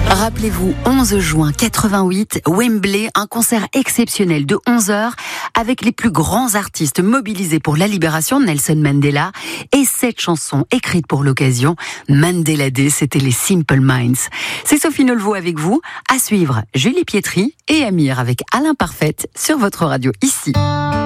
Rappelez-vous, 11 juin 88, Wembley, un concert exceptionnel de 11 heures avec les plus grands artistes mobilisés pour la libération de Nelson Mandela et cette chanson écrite pour l'occasion, Mandela Day, c'était les Simple Minds. C'est Sophie Nolveau avec vous. À suivre, Julie Pietri et Amir avec Alain Parfait sur votre radio ici.